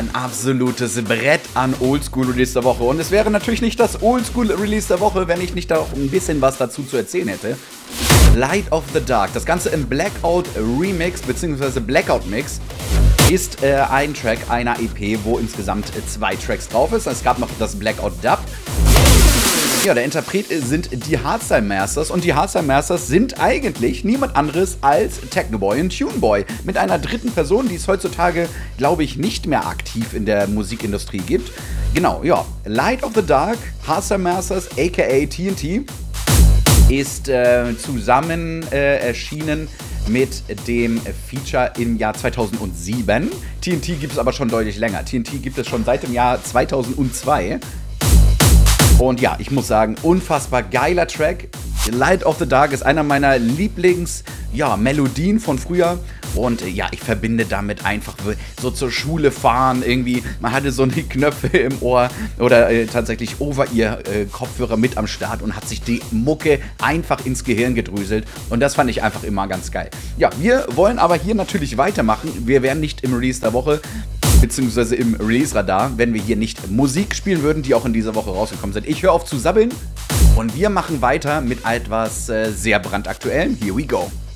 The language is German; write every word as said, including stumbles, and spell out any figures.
ein absolutes Brett an Oldschool-Release der Woche. Und es wäre natürlich nicht das Oldschool-Release der Woche, wenn ich nicht da auch ein bisschen was dazu zu erzählen hätte. Light of the Dark, das Ganze im Blackout Remix bzw. Blackout Mix, ist äh, ein Track einer E P, wo insgesamt äh, zwei Tracks drauf ist. Es gab noch das Blackout Dub. Ja, der Interpret sind die Hardstyle Masters und die Hardstyle Masters sind eigentlich niemand anderes als Technoboy und Tuneboy. Mit einer dritten Person, die es heutzutage, glaube ich, nicht mehr aktiv in der Musikindustrie gibt. Genau, ja. Light of the Dark, Hardstyle Masters, aka T N T, ist äh, zusammen äh, erschienen mit dem Feature im Jahr zweitausendsieben. T N T gibt es aber schon deutlich länger. T N T gibt es schon seit dem Jahr zweitausendzwei. Und ja, ich muss sagen, unfassbar geiler Track. Light of the Dark ist einer meiner Lieblings-Melodien ja, von früher. Und ja, ich verbinde damit einfach so zur Schule fahren, irgendwie, man hatte so die Knöpfe im Ohr oder äh, tatsächlich Over-Ear-Kopfhörer mit am Start und hat sich die Mucke einfach ins Gehirn gedrüselt. Und das fand ich einfach immer ganz geil. Ja, wir wollen aber hier natürlich weitermachen. Wir wären nicht im Release der Woche, beziehungsweise im Release-Radar, wenn wir hier nicht Musik spielen würden, die auch in dieser Woche rausgekommen sind. Ich höre auf zu sabbeln und wir machen weiter mit etwas äh, sehr brandaktuellem. Here we go.